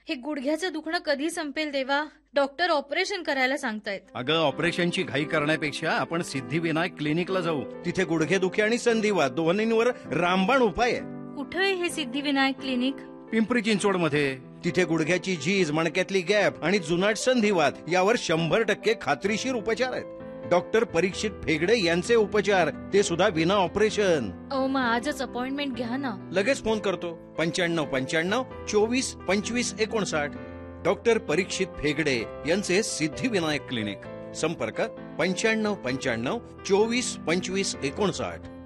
हे गुडघ्याचं दुखणं कधी संपेल देवा? डॉक्टर ऑपरेशन करायला सांगतायत. अगं, ऑपरेशनची घाई करण्यापेक्षा आपण सिद्धिविनायक क्लिनिकला जाऊ. तिथे गुडघेदुखी आणि संधिवात दोन्हींवर रामबाण उपाय आहे. कुठे आहे हे सिद्धिविनायक क्लिनिक? पिंपरी चिंचवडमध्ये. तिथे गुडघ्याची झीज, मणक्यातली गॅप आणि जुनाट संधिवात यावर 100% खात्रीशीर उपचार आहेत. डॉक्टर परीक्षित फेगडे यांचे उपचार, ते सुद्धा विना ऑपरेशन. मग आजच अपॉइंटमेंट घ्या ना. लगेच फोन करतो. 9595 24 25 59. डॉक्टर परीक्षित फेगडे यांचे सिद्धिविनायक क्लिनिक. संपर्क 9595 24 25 59.